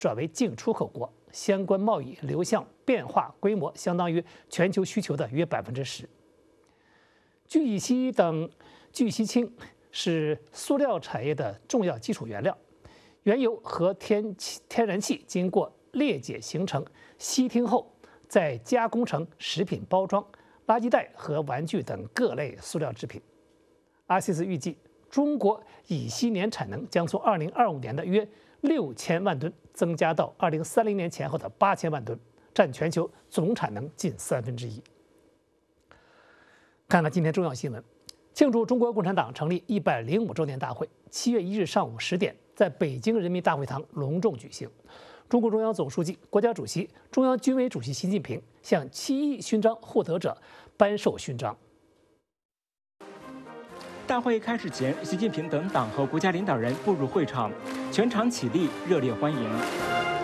转为净出口国，相关贸易流向变化规模相当于全球需求的约10%。聚乙烯是塑料产业的重要基础原料，原油和天然气经过裂解形成烯烃后，再加工成食品包装、垃圾袋和玩具等各类塑料制品。阿西斯预计，中国乙烯年产能将从2025年的约6000万吨增加到2030年前后的8000万吨，占全球总产能近1/3。看看今天重要新闻，庆祝中国共产党成立105周年大会，7月1日上午10点在北京人民大会堂隆重举行。中共中央总书记、国家主席、中央军委主席习近平向7·1勋章获得者颁授勋章。 大会开始前，习近平等党和国家领导人步入会场，全场起立热烈欢迎。